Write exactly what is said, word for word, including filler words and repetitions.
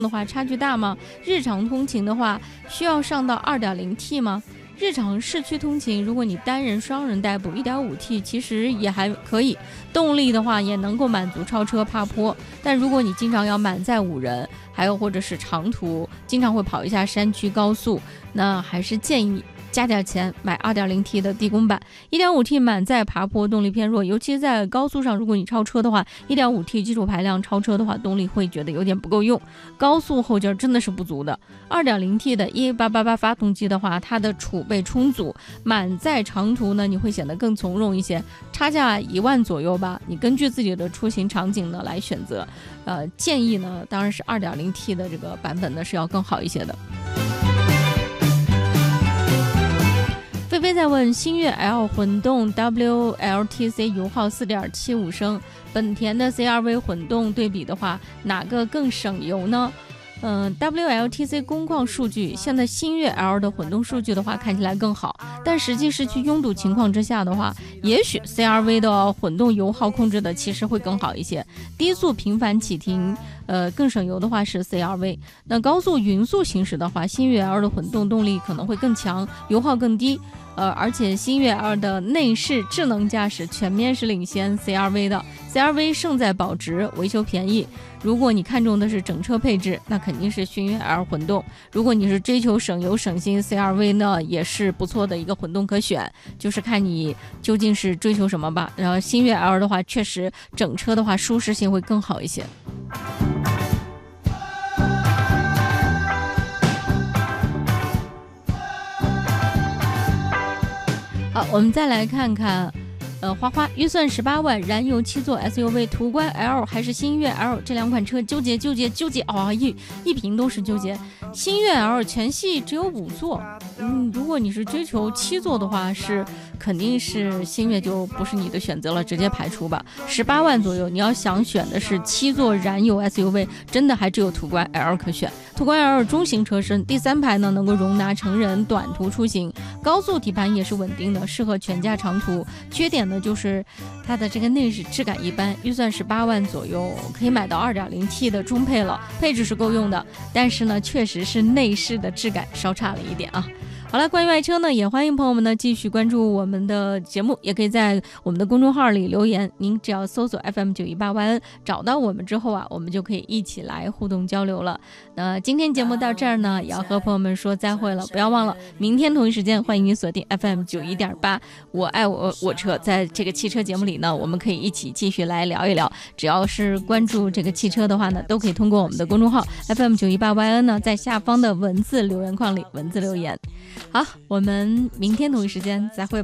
的话差距大吗？日常通勤的话需要上到 二点零 T 吗？日常市区通勤，如果你单人双人代步 一点五 T 其实也还可以，动力的话也能够满足超车爬坡。但如果你经常要满载五人，还有或者是长途经常会跑一下山区高速，那还是建议加点钱买 二点零 T 的低功版。 一点五 T 满载爬坡动力偏弱，尤其在高速上，如果你超车的话 一点五 T 基础排量超车的话，动力会觉得有点不够用，高速后劲真的是不足的。 二点零 T 的一八八八发动机的话，它的储备充足，满载长途呢你会显得更从容一些，差价一万左右吧，你根据自己的出行场景呢来选择。呃，建议呢当然是 二点零 T 的这个版本呢是要更好一些的。菲菲在问，星越 L 混动 W L T C 油耗 四点七五 升，本田的 C R V 混动对比的话，哪个更省油呢？嗯、呃、W L T C 工况数据，现在星越 L 的混动数据的话看起来更好，但实际市区拥堵情况之下的话，也许 C R V 的混动油耗控制的其实会更好一些。低速频繁启停，呃，更省油的话是 C R V。那高速匀速行驶的话，星越 L 的混动动力可能会更强，油耗更低。呃，而且星越 L 的内饰智能驾驶全面是领先 C R V 的 ，C R V 胜在保值，维修便宜。如果你看中的是整车配置，那肯定是星越 L 混动；如果你是追求省油省心 ，C R V 呢也是不错的一个混动可选，就是看你究竟是追求什么吧。然后星越 L 的话，确实整车的话舒适性会更好一些。好，我们再来看看，呃，花花预算十八万，燃油七座 S U V， 途观 L 还是星越 L 这两款车纠结纠结纠结啊、哦，一一瓶都是纠结。星越 L 全系只有五座，嗯，如果你是追求七座的话，是肯定是星越就不是你的选择了，直接排除吧。十八万左右，你要想选的是七座燃油 S U V， 真的还只有途观 L 可选。途观 L 中型车身，第三排呢能够容纳成人短途出行，高速底盘也是稳定的，适合全家长途。缺点呢就是它的这个内饰质感一般，预算十八万左右可以买到 二点零 T 的中配了，配置是够用的，但是呢确实是内饰的质感稍差了一点啊。好了，关于爱车呢，也欢迎朋友们呢继续关注我们的节目，也可以在我们的公众号里留言。您只要搜索 F M 九一八 Y N 找到我们之后啊，我们就可以一起来互动交流了。那今天节目到这儿呢，也要和朋友们说再会了。不要忘了，明天同一时间欢迎你锁定 F M 九一点八，我爱我我车。在这个汽车节目里呢，我们可以一起继续来聊一聊。只要是关注这个汽车的话呢，都可以通过我们的公众号 F M 九一八 Y N 呢，在下方的文字留言框里文字留言。好，我们明天同一时间再会。